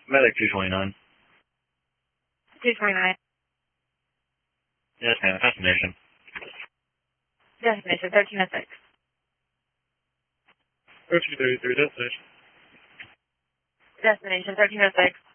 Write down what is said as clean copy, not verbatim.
Medic 229. 229. Yes, ma'am. Destination. Destination 1306. 1333, destination. Destination 1306.